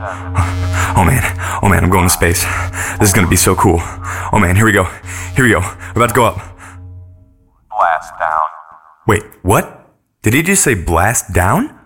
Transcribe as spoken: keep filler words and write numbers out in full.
Oh man, oh man, I'm going to space. This is gonna be so cool. Oh man, here we go. Here we go. We're about to go up. Blast down. Wait, what? Did he just say blast down?